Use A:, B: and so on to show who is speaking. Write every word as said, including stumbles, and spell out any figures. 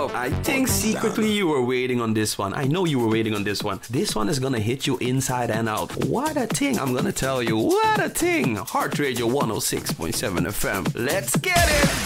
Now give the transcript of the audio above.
A: Yo, I think secretly you were waiting on this one. I know you were waiting on this one. This one is gonna hit you inside and out. What a thing, I'm gonna tell you. What a thing. Heart Radio one oh six point seven F M. Let's get it.